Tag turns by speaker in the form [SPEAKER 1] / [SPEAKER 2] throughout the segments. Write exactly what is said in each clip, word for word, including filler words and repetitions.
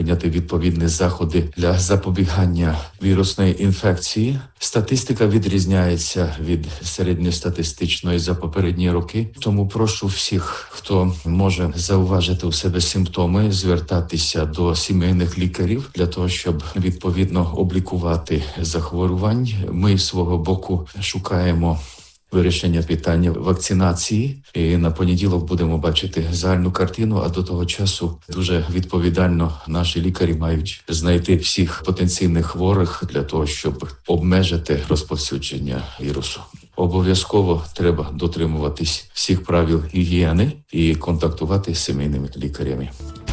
[SPEAKER 1] прийняти відповідні заходи для запобігання вірусної інфекції. Статистика відрізняється від середньостатистичної за попередні роки, тому прошу всіх, хто може зауважити у себе симптоми, звертатися до сімейних лікарів для того, щоб відповідно облікувати захворювань. Ми з свого боку шукаємо вирішення питання вакцинації. І на понеділок будемо бачити загальну картину, а до того часу дуже відповідально наші лікарі мають знайти всіх потенційних хворих для того, щоб обмежити розповсюдження вірусу. Обов'язково треба дотримуватись всіх правил гігієни і контактувати з сімейними лікарями.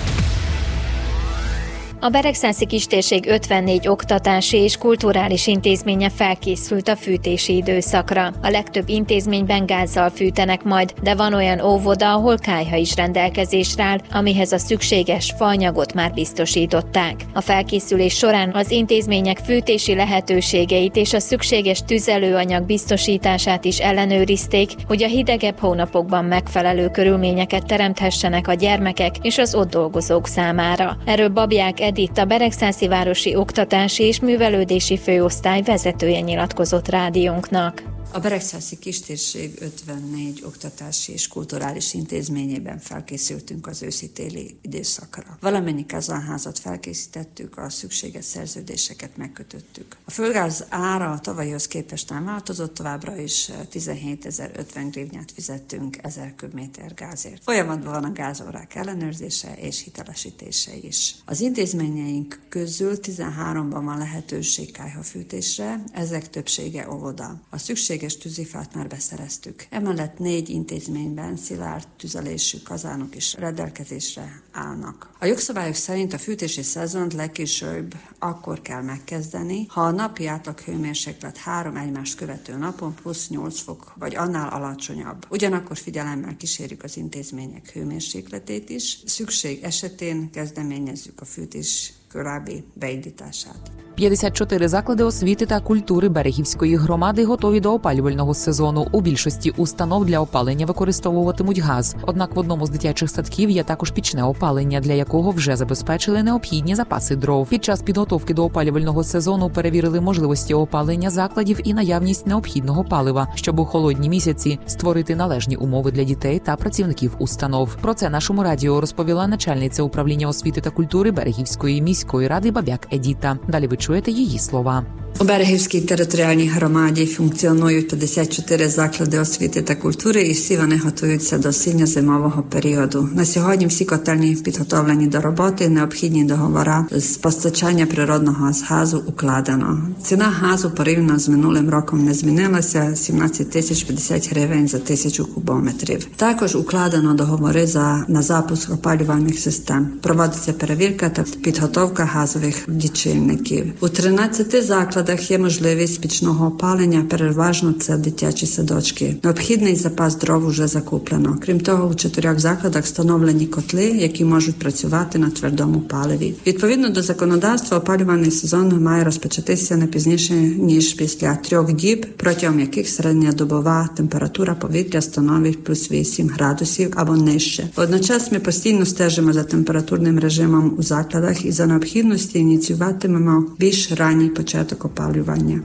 [SPEAKER 2] A Beregszászi kistérség ötvennégy oktatási és kulturális intézménye felkészült a fűtési időszakra. A legtöbb intézményben gázzal fűtenek majd, de van olyan óvoda, ahol kályha is rendelkezésre áll, amihez a szükséges faanyagot már biztosították. A felkészülés során az intézmények fűtési lehetőségeit és a szükséges tüzelőanyag biztosítását is ellenőrizték, hogy a hidegebb hónapokban megfelelő körülményeket teremthessenek a gyermekek és az ott dolgozók számára. Erről Babják Edith, a Beregszászi Városi Oktatási és Művelődési Főosztály vezetője nyilatkozott rádiónknak.
[SPEAKER 3] A Beregszászi kistérség ötvennégy oktatási és kulturális intézményében felkészültünk az őszi-téli időszakra. Valamennyi kazánházat felkészítettük, a szükséges szerződéseket megkötöttük. A földgáz ára a tavalyhoz képest nem változott, továbbra is tizenhétezer-ötven grivnyát fizettünk ezer köbméter gázért. Folyamatban van a gázórák ellenőrzése és hitelesítése is. Az intézményeink közül tizenháromban van lehetőség kályhafűtésre, ezek többsége óvoda. A szükséges tűzifát már beszereztük. Emellett négy intézményben szilárd tüzelésű kazánok is rendelkezésre állnak. A jogszabályok szerint a fűtési szezont legkésőbb akkor kell megkezdeni, ha a napi átlag hőmérséklet három egymást követő napon plusz nyolc fok vagy annál alacsonyabb. Ugyanakkor figyelemmel kísérjük az intézmények hőmérsékletét is. Szükség esetén kezdeményezzük a fűtés korábbi beindítását.
[SPEAKER 4] п'ятдесят чотири заклади освіти та культури Берегівської громади готові до опалювального сезону. У більшості установ для опалення використовуватимуть газ. Однак в одному з дитячих садків є також пічне опалення, для якого вже забезпечили необхідні запаси дров. Під час підготовки до опалювального сезону перевірили можливості опалення закладів і наявність необхідного палива, щоб у холодні місяці створити належні умови для дітей та працівників установ. Про це нашому радіо розповіла начальниця управління освіти та культури Берегівської міської ради Бабяк Едіта. Далі ви чуєте її слова.
[SPEAKER 3] У Берегівській територіальній громаді функціонують п'ятдесят чотири заклади освіти та культури, і всі вони готуються до осінньо-зимового періоду. На сьогодні всі котельні підготовлені до роботи, необхідні договори з постачання природного газу укладено. Ціна газу порівняно з минулим роком не змінилася – сімнадцять тисяч п'ятдесят гривень за тисячу кубометрів. Також укладено договори за, на запуск опалювальних систем. Проводиться перевірка та підготовка газових лічильників. У тринадцяти закладах є можливість пічного опалення, переважно це дитячі садочки. Необхідний запас дров уже закуплено. Крім того, у чотирьох закладах встановлені котли, які можуть працювати на твердому паливі. Відповідно до законодавства, опалювальний сезон має розпочатися не пізніше, ніж після трьох діб, протягом яких середньодобова температура повітря становить плюс вісім градусів або нижче. Водночас ми постійно стежимо за температурним режимом у закладах і за необхідності ініціюватимемо більш ранній початок опалювання.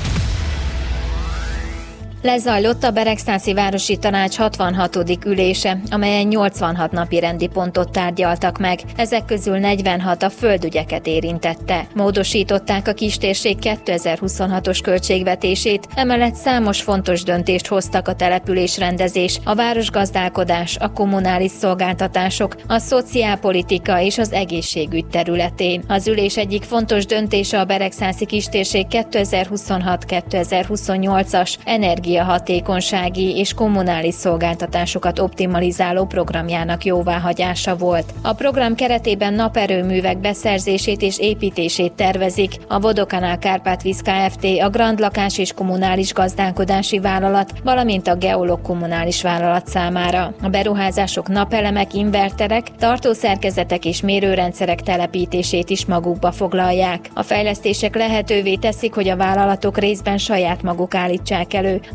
[SPEAKER 2] Lezajlott a Beregszászi Városi Tanács hatvanhatodik ülése, amelyen nyolcvanhat napi rendi pontot tárgyaltak meg, ezek közül negyvenhat a földügyeket érintette. Módosították a kistérség kétezer-huszonhatos költségvetését, emellett számos fontos döntést hoztak a településrendezés, a városgazdálkodás, a kommunális szolgáltatások, a szociálpolitika és az egészségügy területén. Az ülés egyik fontos döntése a Beregszászi kistérség kétezer-huszonhat kétezer-huszonnyolcas energia hatékonysági és kommunális szolgáltatásokat optimalizáló programjának jóváhagyása volt. A program keretében naperőművek beszerzését és építését tervezik a Vodokanál Kárpátvíz Kft., a Grand Lakás és Kommunális Gazdálkodási Vállalat, valamint a Geolog Kommunális Vállalat számára. A beruházások napelemek, inverterek, tartószerkezetek és mérőrendszerek telepítését is magukba foglalják. A fejlesztések lehetővé teszik, hogy a vállalatok részben saját maguk állítsák elő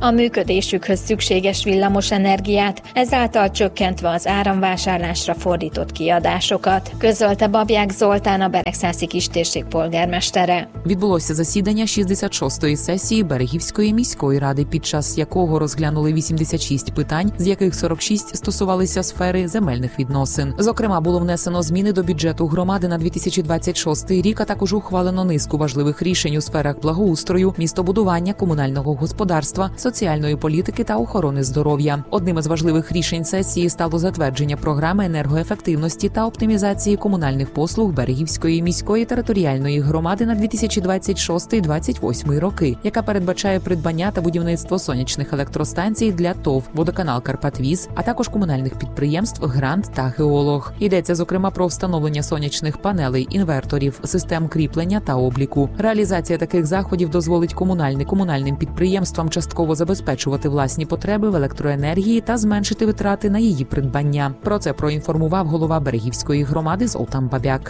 [SPEAKER 2] a működésükhöz szükséges villamos energiát, ezáltal csökkentve az áramvásárlásra fordított kiadásokat, közölte Babják Zoltán, a Beregszászi kistérség polgármestere.
[SPEAKER 4] Відбулося засідання шістдесят шостої сесії Берегівської міської ради, під час якого розглянули вісімдесят шість питань, з яких сорок шість стосувалися сфери земельних відносин. Зокрема, було внесено зміни до бюджету громади на дві тисячі двадцять шостий рік, а також ухвалено низку важливих рішень у сферах благоустрою, містобудування, комунального господарства, соціальної політики та охорони здоров'я. Одним із важливих рішень сесії стало затвердження програми енергоефективності та оптимізації комунальних послуг Берегівської міської територіальної громади на дві тисячі двадцять шостий - двадцять восьмий роки, яка передбачає придбання та будівництво сонячних електростанцій для ТОВ «Водоканал Карпатвіз», а також комунальних підприємств «Грант» та «Геолог». Йдеться, зокрема, про встановлення сонячних панелей, інверторів, систем кріплення та обліку. Реалізація таких заходів дозволить комунальним комунальним підприємствам частково забезпечувати власні потреби в електроенергії та зменшити витрати na її придбання. Про це проінформував голова Берегівської громади Золтán Babják.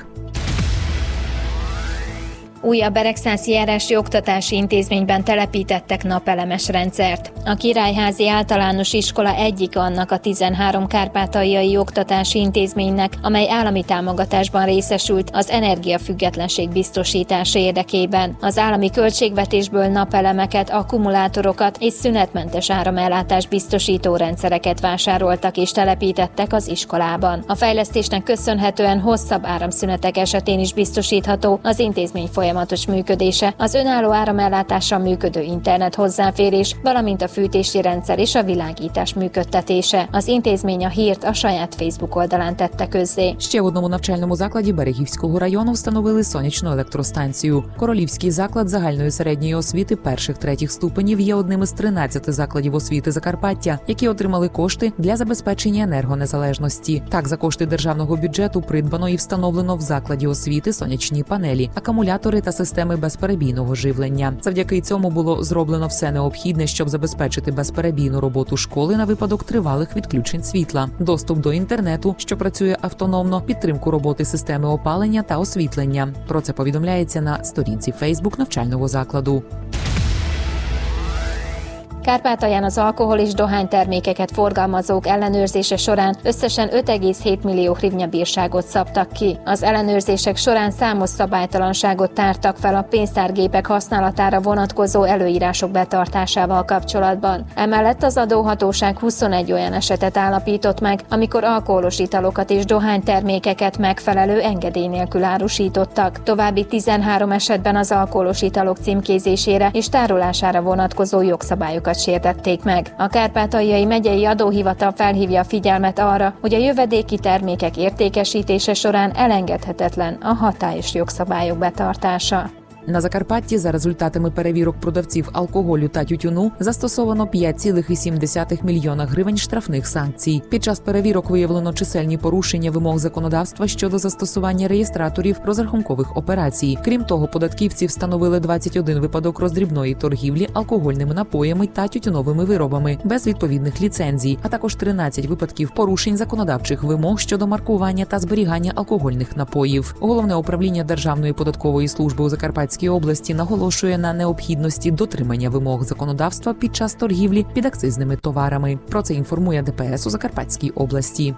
[SPEAKER 2] Újabb beregszászi járási oktatási intézményben telepítettek napelemes rendszert. A Királyházi Általános Iskola egyik annak a tizenhárom kárpátaljai oktatási intézménynek, amely állami támogatásban részesült az energiafüggetlenség biztosítása érdekében. Az állami költségvetésből napelemeket, akkumulátorokat és szünetmentes áramellátást biztosító rendszereket vásároltak és telepítettek az iskolában. A fejlesztésnek köszönhetően hosszabb áramszünetek esetén is biztosítható az intézmény folyamatos működése, az önálló áramellátással működő internet hozzáférés, valamint a fűtési rendszer és a világítás működtetése. Az intézmény a hírt a saját Facebook oldalán tette közzé.
[SPEAKER 4] Ще в одному навчальному закладі Берегівського району встановили сонячну електростанцію. Королівський заклад загальної середньої освіти перших-третіх ступенів є одним із тринадцяти закладів освіти Закарпаття, які отримали кошти для забезпечення енергонезалежності. Так, за кошти державного бюджету придбано і встановлено в закладі освіти сонячні панелі, акумулятори та системи безперебійного живлення. Завдяки цьому було зроблено все необхідне, щоб забезпечити безперебійну роботу школи на випадок тривалих відключень світла, доступ до інтернету, що працює автономно, підтримку роботи системи опалення та освітлення. Про це повідомляється на сторінці Facebook навчального закладу.
[SPEAKER 2] Kárpátalján az alkohol és dohánytermékeket forgalmazók ellenőrzése során összesen öt egész hét millió hrivnya bírságot szabtak ki. Az ellenőrzések során számos szabálytalanságot tártak fel a pénztárgépek használatára vonatkozó előírások betartásával kapcsolatban. Emellett az adóhatóság huszonegy olyan esetet állapított meg, amikor alkoholos italokat és dohánytermékeket megfelelő engedély nélkül árusítottak. További tizenhárom esetben az alkoholos italok címkézésére és tárolására vonatkozó jogszabályokat sértették meg. A Kárpátaljai Megyei Adóhivatal felhívja a figyelmet arra, hogy a jövedéki termékek értékesítése során elengedhetetlen a hatályos jogszabályok betartása.
[SPEAKER 4] На Закарпатті за результатами перевірок продавців алкоголю та тютюну застосовано п'ять цілих вісім десятих мільйона гривень штрафних санкцій. Під час перевірок виявлено чисельні порушення вимог законодавства щодо застосування реєстраторів розрахункових операцій. Крім того, податківці встановили двадцять один випадок роздрібної торгівлі алкогольними напоями та тютюновими виробами без відповідних ліцензій, а також тринадцять випадків порушень законодавчих вимог щодо маркування та зберігання алкогольних напоїв. Головне управління Державної податкової служби у Закарпатській області наголошує на необхідності дотримання вимог законодавства під час торгівлі підакцизними товарами. Про це інформує ДПС у Закарпатській області.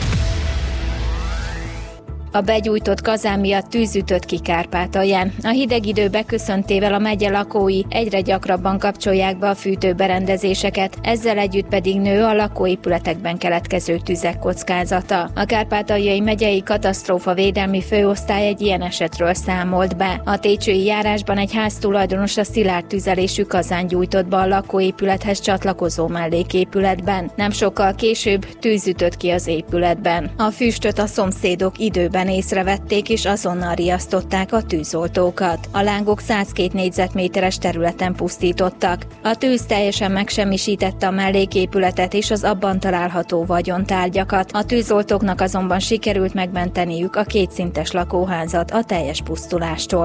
[SPEAKER 2] A begyújtott kazán miatt tűz ütött ki Kárpátalján. A hideg idő beköszöntével a megye lakói egyre gyakrabban kapcsolják be a fűtőberendezéseket, ezzel együtt pedig nő a lakóépületekben keletkező tüzek kockázata. A Kárpátaljai Megyei Katasztrófavédelmi Főosztály egy ilyen esetről számolt be. A técsői járásban egy háztulajdonos a szilárd tüzelésű kazán gyújtott be a lakóépülethez csatlakozó melléképületben. Nem sokkal később tűz ütött ki az épületben. A füstöt a szomszédok időben észrevették és azonnal riasztották a tűzoltókat. A lángok száz két négyzetméteres területen pusztítottak. A tűz teljesen megsemmisítette a melléképületet és az abban található vagyontárgyakat. A tűzoltóknak azonban sikerült megmenteniük a kétszintes lakóházat a teljes pusztulástól.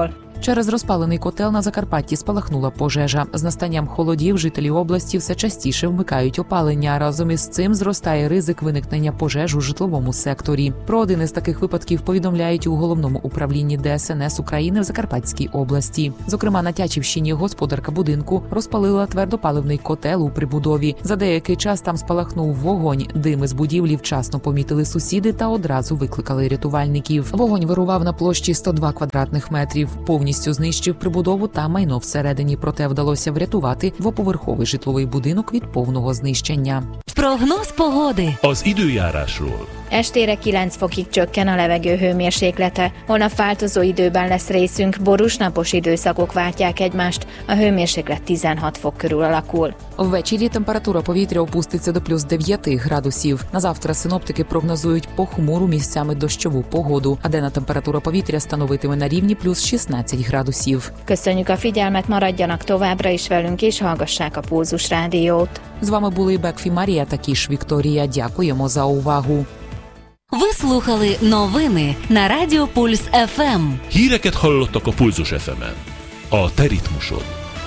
[SPEAKER 4] Через розпалений котел на Закарпатті спалахнула пожежа. З настанням холодів жителі області все частіше вмикають опалення. Разом із цим зростає ризик виникнення пожеж у житловому секторі. Про один із таких випадків повідомляють у Головному управлінні Де Ес Ен Ес України в Закарпатській області. Зокрема, на Тячівщині господарка будинку розпалила твердопаливний котел у прибудові. За деякий час там спалахнув вогонь. Дим із будівлі вчасно помітили сусіди та одразу викликали рятувальників. Вогонь вирував на площі сто два квадратних метрів. Повністю знищив прибудову та майно всередині, проте вдалося врятувати двоповерховий житловий будинок від повного знищення.
[SPEAKER 5] Прогноz pogody.
[SPEAKER 6] Az időjárásról.
[SPEAKER 2] Estére kilenc fokig csökken a levegő hőmérséklete. Holnap változó időben lesz részünk, borús napos időszakok váltják egymást, a hőmérséklet tizenhat fok körül alakul.
[SPEAKER 4] Ввечері температура повітря опуститься до плюс дев'ять градусів. На завтра синоптики прогнозують похмуру місцями дощову погоду, а денна температура повітря становитиме на рівні плюс шістнадцять градусів.
[SPEAKER 2] Köszönjük a figyelmet, maradjanak továbbra is velünk és hallgassák a Pulzus Rádiót.
[SPEAKER 4] З вами були Бекфі Марія та Кіш Вікторія. Дякуємо за увагу.
[SPEAKER 5] Ви слухали новини на Радіо Пульс еф ем.
[SPEAKER 6] Híreket hallottak a Pulzus еф емен. A te ritmusod.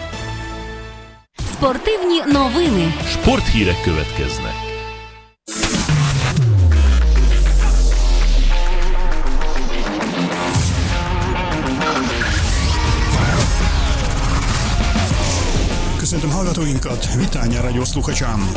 [SPEAKER 5] Спортивні новини.
[SPEAKER 6] Sporthírek következnek.
[SPEAKER 7] Köszöntöm hallgatóinkat, Vitányi Rádió slúchacsám!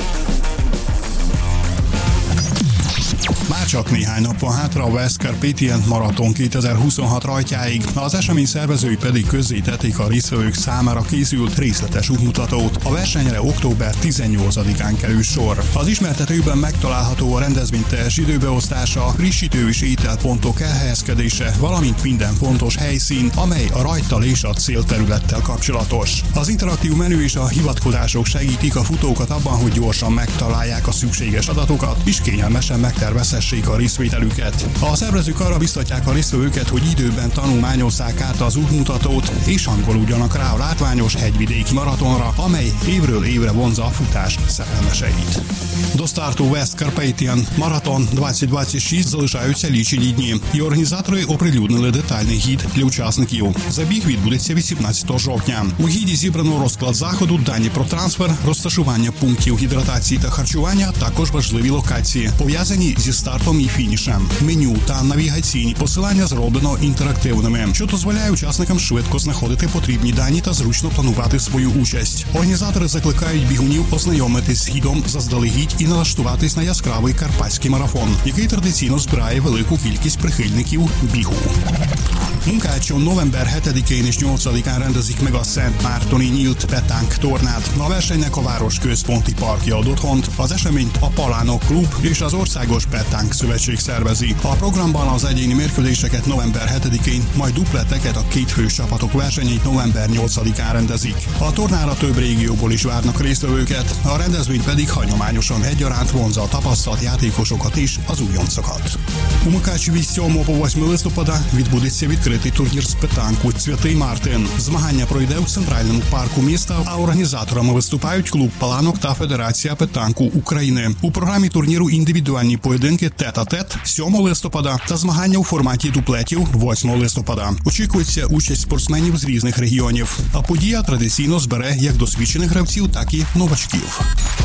[SPEAKER 7] Már csak néhány nap van hátra a West Carpathian Marathon kétezer-huszonhat rajtjáig, az esemény szervezői pedig közzétették a résztvevők számára készült részletes útmutatót. A versenyre október tizennyolcadikán kerül sor. Az ismertetőben megtalálható a rendezvény teljes időbeosztása, frissítő és ételpontok elhelyezkedése, valamint minden fontos helyszín, amely a rajttal és a célterülettel kapcsolatos. Az interaktív menü és a hivatkozások segítik a futókat abban, hogy gyorsan megtalálják a szükséges adatokat, és kényelmesen megtervezhessék a részvételüket. A szervezők arra biztatják a résztvevőket, hogy időben tanulmányozzák át az útmutatót, és hangolódjanak rá a látványos hegyvidéki maratonra, amely évről évre vonzza a futás szerelmeseit. До старту West Carpathian Marathon двадцять двадцять шість залишаються лічені дні, і організатори оприлюднили детальний гід для учасників. Забіг відбудеться вісімнадцятого жовтня. У гіді зібрано розклад заходу, дані про трансфер, розташування пунктів гідратації та харчування, також важливі локації, пов'язані зі стартом і фінішем. Меню та навігаційні посилання зроблено інтерактивними, що дозволяє учасникам швидко знаходити потрібні дані та зручно планувати свою участь. Організатори закликають бігунів ознайомитись з гідом заздалегідь і налаштуватись на яскравий карпатський марафон, який традиційно збирає велику кількість прихильників бігу. Munkácson november hetedikén és nyolcadikán rendezik meg a Szent Mártoni nyílt petánk tornát. A versenynek a város központi parkja ad otthont, az eseményt a Palánok Klub és az Országos Petánk Szövetség szervezi. A programban az egyéni mérkőzéseket november hetedikén, majd dupleteket, a kétfős csapatok versenyét november nyolcadikán rendezik. A tornára több régióból is várnak résztvevőket, a rendezvény pedig hagyományosan egyaránt vonzza a tapasztalt játékosokat és az újoncokat. У Мукачеві з сьомого по восьме листопада відбудеться відкритий турнір з петанку «Святий Мартин». Змагання пройде у центральному парку міста, а організаторами виступають клуб «Паланок» та Федерація петанку України. У програмі турніру індивідуальні поєдинки тет-а-тет сьомого листопада та змагання у форматі дуплетів восьмого листопада. Очікується участь спортсменів з різних регіонів, а подія традиційно збере як досвідчених гравців, так і новачків.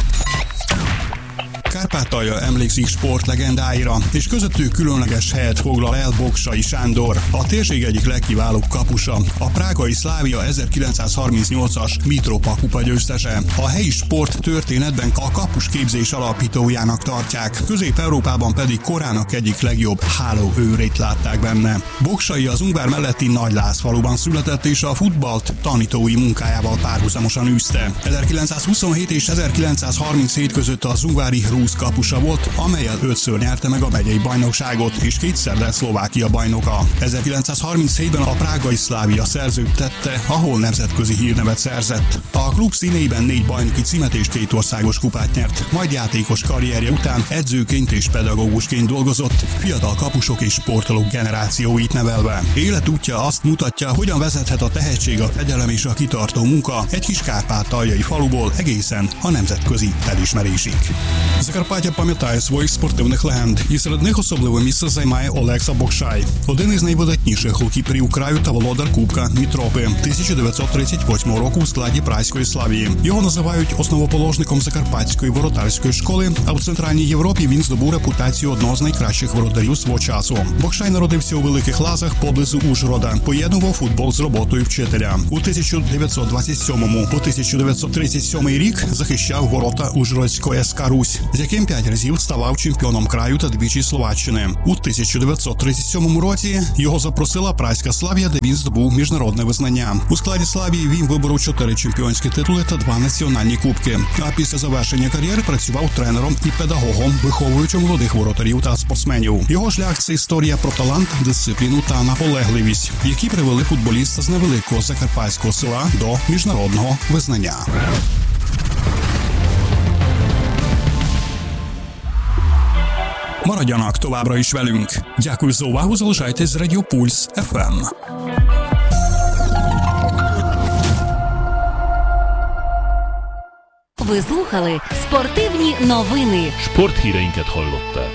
[SPEAKER 7] Kárpátalja emlékszik sportlegendáira, és közöttük különleges helyet foglal el Bogsay Sándor, a térség egyik legkiválóbb kapusa, a prágai Szlávia ezerkilencszázharmincnyolcas Mitropa kupa győztese. A helyi sport történetben a kapus képzés alapítójának tartják, Közép-Európában pedig korának egyik legjobb hálóőrét látták benne. Bogsay az Ungvár melletti Nagylászfaluban született, és a futballt tanítói munkájával párhuzamosan űzte. ezerkilencszázhuszonhét és ezerkilencszázharminchét között az ungvári Rúz kapusa volt, amellyel ötször nyerte meg a megyei bajnokságot, és kétszer lett Szlovákia bajnoka. ezerkilencszázharminchétben a prágai Szlávia szerzőt tette, ahol nemzetközi hírnevet szerzett. A klub színeiben négy bajnoki címet és két országos kupát nyert, majd játékos karrierje után edzőként és pedagógusként dolgozott, fiatal kapusok és sportolók generációit nevelve. Életútja azt mutatja, hogyan vezethet a tehetség, a fegyelem és a kitartó munka egy kis kárpátaljai faluból egészen a nemzetközi elismerésig. Закарпаття пам'ятає своїх спортивних легенд, і серед них особливе місце займає Олекса Бокшай, один із найвидатніших голкіперів краю та володар Кубка Мітропи тисяча дев'ятсот тридцять восьмого року у складі Праської Славії. Його називають основоположником закарпатської воротарської школи, а в Центральній Європі він здобув репутацію одного з найкращих воротарів свого часу. Бокшай народився у Великих Лазах поблизу Ужгорода, поєднував футбол з роботою вчителя. У тисяча дев'ятсот двадцять сьомому по тисяча дев'ятсот тридцять сьомий рік захищав ворота Ужгородського ес ка Русь, з яким п'ять разів ставав чемпіоном краю та двічі Словаччини. У тисяча дев'ятсот тридцять сьомому році його запросила Праська Славія, де він здобув міжнародне визнання. У складі Славії він виборов чотири чемпіонські титули та два національні кубки. А після завершення кар'єри працював тренером і педагогом, виховуючи молодих воротарів та спортсменів. Його шлях – це історія про талант, дисципліну та наполегливість, які привели футболіста з невеликого закарпатського села до міжнародного визнання. Maradjanak továbbra is velünk. Дякую за увагу, залишайтесь з Радіо Пульс еф ем.
[SPEAKER 5] Ви слухали спортивні новини.
[SPEAKER 6] Sporthíreinket hallották.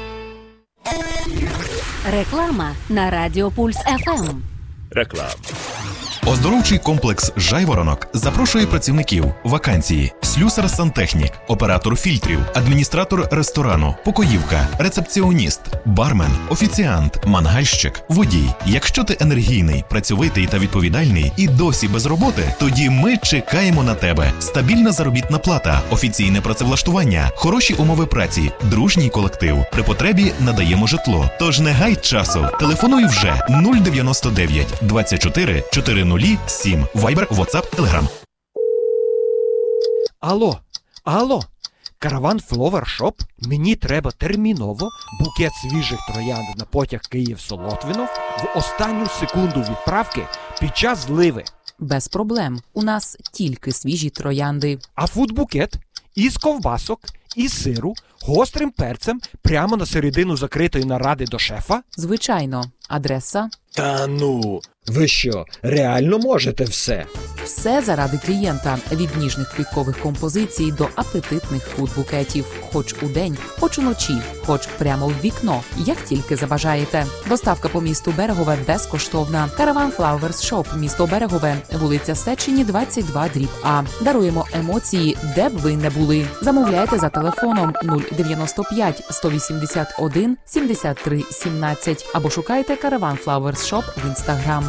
[SPEAKER 5] Реклама на Радіо Пульс еф ем.
[SPEAKER 6] Reklám.
[SPEAKER 8] Оздоровчий комплекс «Жайворонок» запрошує працівників. Вакансії: слюсар-сантехнік, оператор фільтрів, адміністратор ресторану, покоївка, рецепціоніст, бармен, офіціант, мангальщик, водій. Якщо ти енергійний, працьовитий та відповідальний і досі без роботи, тоді ми чекаємо на тебе. Стабільна заробітна плата, офіційне працевлаштування, хороші умови праці, дружній колектив. При потребі надаємо житло. Тож не гай часу. Телефонуй вже нуль дев'яносто дев'ять двадцять чотири чотиридесят сім. Вайбер, Ватсап, Телеграм.
[SPEAKER 9] Алло, алло, Караван Фловер Шоп? Мені треба терміново букет свіжих троянд на потяг Київ-Солотвинов в останню секунду відправки під час зливи.
[SPEAKER 4] Без проблем. У нас тільки свіжі троянди.
[SPEAKER 9] А фудбукет із ковбасок, із сиру, гострим перцем прямо на середину закритої наради до шефа?
[SPEAKER 4] Звичайно. Адреса?
[SPEAKER 9] Та ну, ви що, реально можете все?
[SPEAKER 4] Все заради клієнта. Від ніжних квіткових композицій до апетитних фудбукетів. Хоч у день, хоч уночі, хоч прямо в вікно. Як тільки забажаєте. Доставка по місту Берегове безкоштовна. Караван Flowers Shop, місто Берегове, вулиця Сечені, двадцять два дріб А. Даруємо емоції, де б ви не були. Замовляйте за телефоном нуль дев'яносто п'ять сто вісімдесят один сімдесят три сімнадцять або шукайте Караван Flowers Shop в Instagram.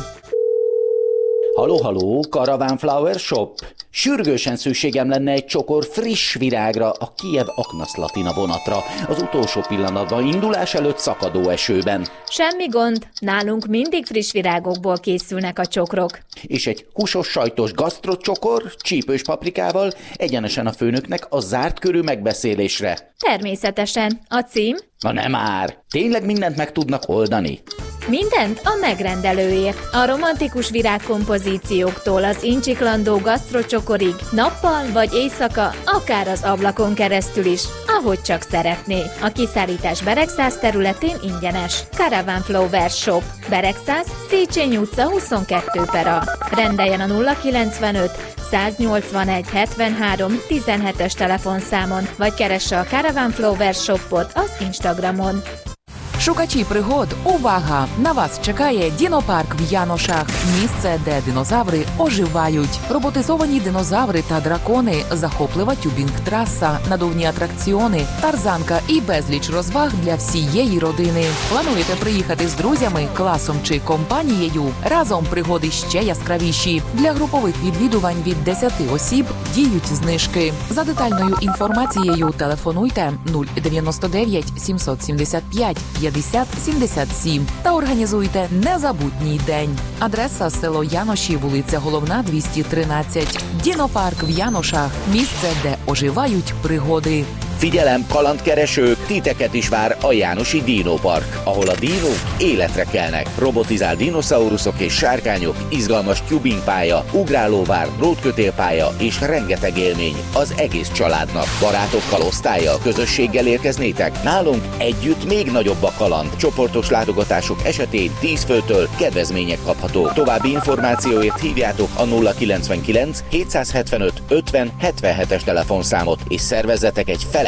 [SPEAKER 10] Halló, halló, Caravan Flower Shop. Sürgősen szükségem lenne egy csokor friss virágra a Kiev Aknaszlatina vonatra. Az utolsó pillanatban, indulás előtt szakadó esőben.
[SPEAKER 2] Semmi gond, nálunk mindig friss virágokból készülnek a csokrok.
[SPEAKER 10] És egy húsos sajtos gasztrocsokor, csípős paprikával, egyenesen a főnöknek a zárt körű megbeszélésre.
[SPEAKER 2] Természetesen. A cím?
[SPEAKER 10] Na nem már, tényleg mindent meg tudnak oldani?
[SPEAKER 2] Mindent a megrendelőért. A romantikus virágkompozícióktól az incsiklandó gasztrocsokorig, nappal vagy éjszaka, akár az ablakon keresztül is, ahogy csak szeretné. A kiszállítás Beregszász területén ingyenes. Caravan Flower Shop. Beregszász, Széchenyi utca huszonkettő per A. Rendeljen a nulla kilencvenöt száznyolcvanegy hetvenhárom tizenhetes telefonszámon, vagy keresse a Caravan Flower Shopot az Instagramon.
[SPEAKER 4] Шукачі пригод, увага! На вас чекає дінопарк в Яношах. Місце, де динозаври оживають. Роботизовані динозаври та дракони, захоплива тюбінг-траса, надувні атракціони, тарзанка і безліч розваг для всієї родини. Плануєте приїхати з друзями, класом чи компанією? Разом пригоди ще яскравіші. Для групових відвідувань від десяти осіб діють знижки. За детальною інформацією телефонуйте нуль дев'яносто дев'ять сімсот сімдесят п'ять п'ятдесят сімдесят сім та організуйте незабутній день. Адреса: село Яноші, вулиця Головна, двісті тринадцять. Дінопарк в Яношах. Місце, де оживають пригоди.
[SPEAKER 10] Figyelem, kalandkeresők, titeket is vár a Jánosi Dinopark, ahol a dinók életre kelnek. Robotizált dinoszauruszok és sárkányok, izgalmas tubingpálya, ugrálóvár, drótkötélpálya és rengeteg élmény az egész családnak. Barátokkal, osztállyal, közösséggel érkeznétek? Nálunk együtt még nagyobb a kaland. Csoportos látogatások esetén tíz főtől kedvezmények kaphatók. További információért hívjátok a nulla kilencvenkilenc hétszázhetvenöt ötven hetvenhetes telefonszámot és szervezzetek egy felejtőt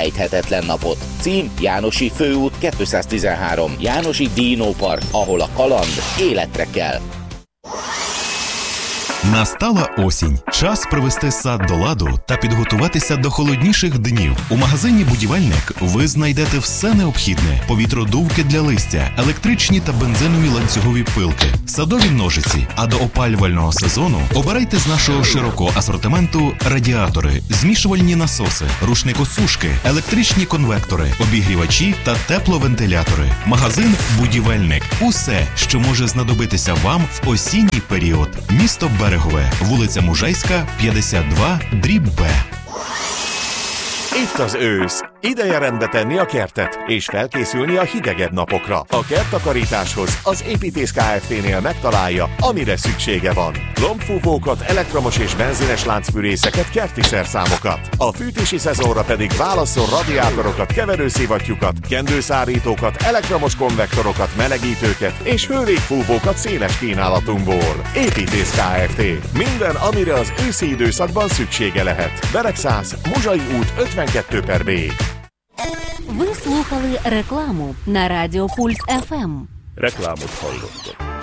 [SPEAKER 10] felejthetetlen napot. Cím Jánosi Főút kétszáztizenhárom, Jánosi Dino Park, ahol a kaland életre kell.
[SPEAKER 8] Настала осінь. Час привести сад до ладу та підготуватися до холодніших днів. У магазині «Будівельник» ви знайдете все необхідне: повітродувки для листя, електричні та бензинові ланцюгові пилки, садові ножиці. А до опалювального сезону обирайте з нашого широкого асортименту радіатори, змішувальні насоси, рушникосушки, електричні конвектори, обігрівачі та тепловентилятори. Магазин «Будівельник» – усе, що може знадобитися вам в осінній період. Місто Берегове, вулиця Мужейська, п'ятдесят два, дріб Б.
[SPEAKER 11] Itt az ősz. Ideje rendbe tenni a kertet, és felkészülni a hidegebb napokra. A kerttakarításhoz az Építész Kft-nél megtalálja, amire szüksége van. Lombfúvókat, elektromos és benzines láncfűrészeket, kerti szerszámokat. A fűtési szezonra pedig válasszon radiátorokat, keverőszivattyúkat, kendőszárítókat, elektromos konvektorokat, melegítőket és hőlégfúvókat széles kínálatunkból. Építész Kft. Minden, amire az őszi időszakban szüksége lehet. Beregszász, Muzsai út ötvenkettő per B.
[SPEAKER 5] Ви слухали рекламу на Радіо Пульс еф ем.
[SPEAKER 6] Reklámot hallottak.